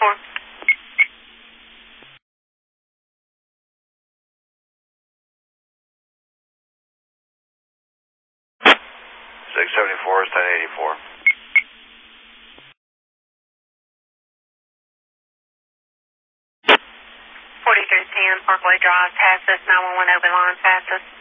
674 is 1084. 4310 Parkway Drive, Tassus, 911 open line, Tassus.